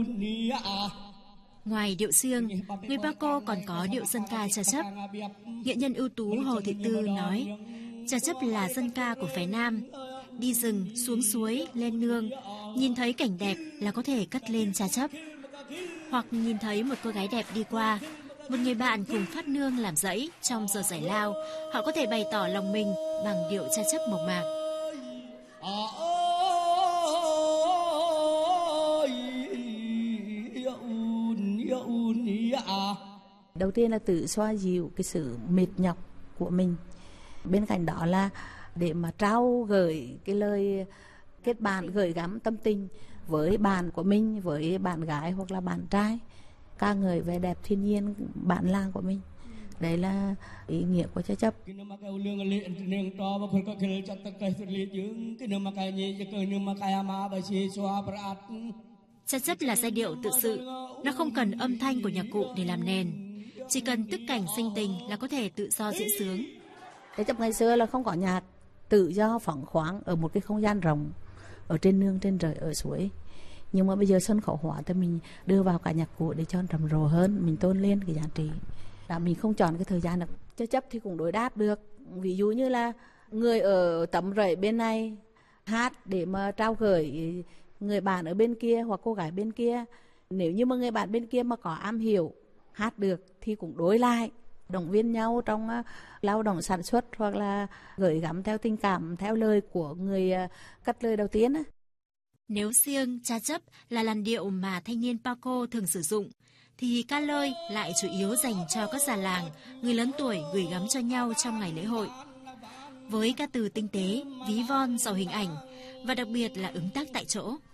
Ngoài điệu xiêng, người Paco còn có điệu dân ca cha chấp. Nghệ nhân ưu tú Hồ Thị Tư nói, cha chấp là dân ca của phái Nam. Đi rừng, xuống suối, lên nương, nhìn thấy cảnh đẹp là có thể cất lên cha chấp. Hoặc nhìn thấy một cô gái đẹp đi qua, một người bạn cùng phát nương làm dãy trong giờ giải lao, họ có thể bày tỏ lòng mình bằng điệu cha chấp mộc mạc. Đầu tiên là tự xoa dịu cái sự mệt nhọc của mình. Bên cạnh đó là để mà trao gửi cái lời kết bạn, gửi gắm tâm tình với bạn của mình, với bạn gái hoặc là bạn trai, ca ngợi vẻ đẹp thiên nhiên bản làng của mình. Đấy là ý nghĩa của cha chấp. Cha chấp là giai điệu tự sự, nó không cần âm thanh của nhạc cụ để làm nền, chỉ cần tức cảnh sinh tình là có thể tự do diễn sướng. Cha chấp ngày xưa là không có nhạc, tự do phóng khoáng ở một cái không gian rộng, ở trên nương, trên trời, ở suối. Nhưng mà bây giờ sân khấu hóa thì mình đưa vào cả nhạc cụ để cho trầm rộ hơn, mình tôn lên cái giá trị. Mình không chọn cái thời gian được. Cha chấp thì cũng đối đáp được. Ví dụ như là người ở tấm rẫy bên này hát để mà trao gửi người bạn ở bên kia hoặc cô gái bên kia. Nếu như mà người bạn bên kia mà có am hiểu hát được thì cũng đối lại, động viên nhau trong lao động sản xuất hoặc là gửi gắm theo tình cảm, theo lời của người cất lời đầu tiên. Nếu xiêng, cha chấp là làn điệu mà thanh niên Paco thường sử dụng, thì ca lơi lại chủ yếu dành cho các già làng, người lớn tuổi gửi gắm cho nhau trong ngày lễ hội. Với ca từ tinh tế, ví von, giàu hình ảnh và đặc biệt là ứng tác tại chỗ.